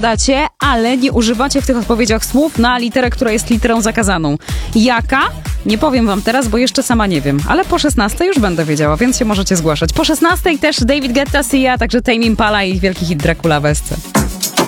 odpowiadacie, ale nie używacie w tych odpowiedziach słów na literę, która jest literą zakazaną. Jaka? Nie powiem wam teraz, bo jeszcze sama nie wiem, ale po 16 już będę wiedziała, więc się możecie zgłaszać. Po 16 też David Guetta, Sia, także Tame Impala i wielki hit Dracula w SC.